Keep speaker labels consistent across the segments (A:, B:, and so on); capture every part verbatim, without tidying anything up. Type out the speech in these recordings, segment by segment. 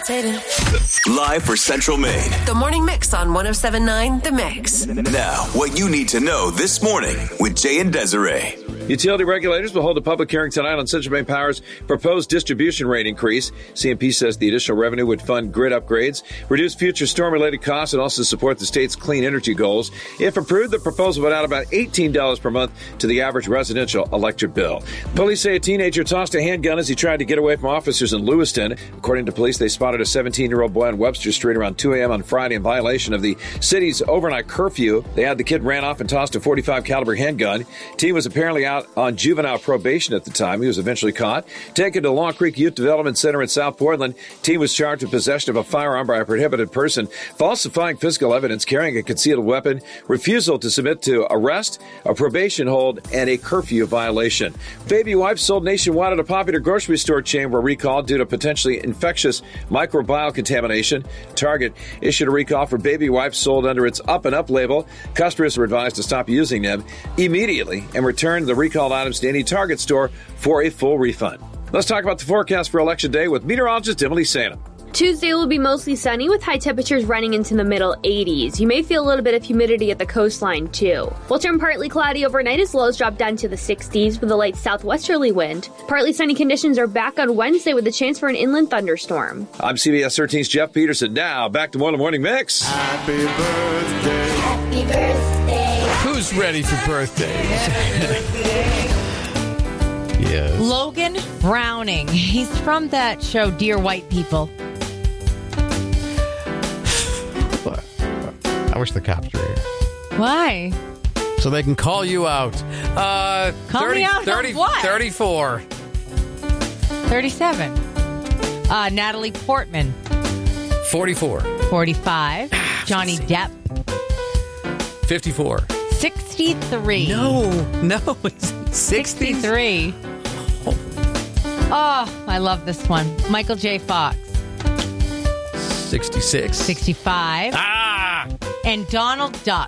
A: levitating.
B: Live for Central Maine.
A: The Morning Mix on one oh seven point nine The Mix.
B: Now, what you need to know this morning with Jay and Desiree.
C: Utility regulators will hold a public hearing tonight on Central Maine Power's proposed distribution rate increase. C M P says the additional revenue would fund grid upgrades, reduce future storm-related costs, and also support the state's clean energy goals. If approved, the proposal would add about eighteen dollars per month to the average residential electric bill. Police say a teenager tossed a handgun as he tried to get away from officers in Lewiston. According to police, they spotted a seventeen-year-old boy on Webster Street around two a.m. on Friday in violation of the city's overnight curfew. They had the kid ran off and tossed a forty-five caliber handgun. T was apparently out on juvenile probation at the time. He was eventually caught, taken to Long Creek Youth Development Center in South Portland. T was charged with possession of a firearm by a prohibited person, falsifying physical evidence, carrying a concealed weapon, refusal to submit to arrest, a probation hold, and a curfew violation. Baby wipes sold nationwide at a popular grocery store chain were recalled due to potentially infectious microbial contamination. Target issued a recall for baby wipes sold under its Up and Up label. Customers were advised to stop using them immediately and return the recalled items to any Target store for a full refund. Let's talk about the forecast for Election Day with meteorologist Emily Sanum.
D: Tuesday will be mostly sunny with high temperatures running into the middle eighties. You may feel a little bit of humidity at the coastline too. We'll turn partly cloudy overnight as lows drop down to the sixties with a light southwesterly wind. Partly sunny conditions are back on Wednesday with a chance for an inland thunderstorm.
C: I'm C B S thirteen's Jeff Peterson. Now back to Morning Morning Mix.
E: Happy birthday.
F: Happy birthday.
G: Who's ready for birthdays? Yes.
H: Logan Browning. He's from that show, Dear White People.
G: I wish the cops were here.
H: Why?
G: So they can call you out. Uh,
H: call
G: thirty,
H: me out
G: thirty,
H: on what?
G: thirty-four.
H: thirty-seven. Uh, Natalie Portman.
G: forty-four.
H: forty-five. Johnny Depp.
G: fifty-four.
H: sixty-three.
G: No, no, it's sixty.
H: sixty-three. Oh, I love this one. Michael J. Fox.
G: sixty-six.
H: sixty-five.
G: Ah!
H: And Donald Duck.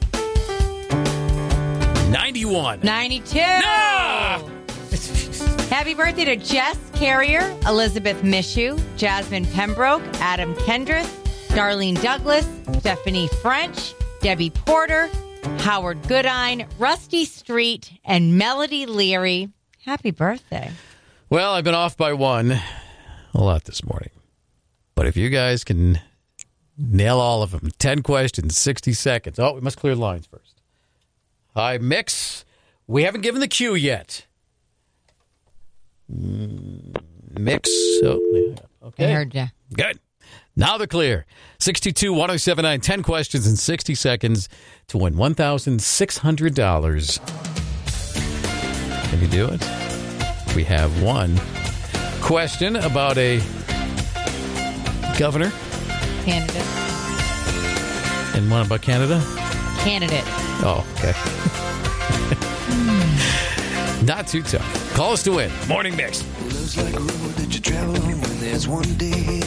G: ninety-one.
H: ninety-two.
G: No!
H: Happy birthday to Jess Carrier, Elizabeth Mishu, Jasmine Pembroke, Adam Kendrick, Darlene Douglas, Stephanie French, Debbie Porter, Howard Goodine, Rusty Street, and Melody Leary. Happy birthday.
G: Well, I've been off by one. A lot this morning. But if you guys can nail all of them, ten questions, sixty seconds. Oh, we must clear lines first. Hi, Mix. We haven't given the cue yet. Mix. Oh, okay.
H: I heard you.
G: Good. Now they're clear. six two two, one oh seven nine, ten questions in sixty seconds to win one thousand six hundred dollars. Can you do it? We have one question about a governor.
H: Candidate.
G: And one about Canada?
H: Candidate.
G: Oh, okay. Not too tough. Call us to win. Morning Mix.
E: Looks like a road that you travel on when there's one day